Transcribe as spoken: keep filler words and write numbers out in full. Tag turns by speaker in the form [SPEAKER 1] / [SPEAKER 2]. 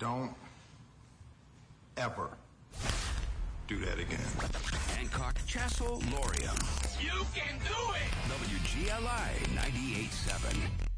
[SPEAKER 1] Don't ever do that again.
[SPEAKER 2] Hancock, Chassel, Laurium.
[SPEAKER 3] You can do it!
[SPEAKER 2] W G L I ninety-eight point seven.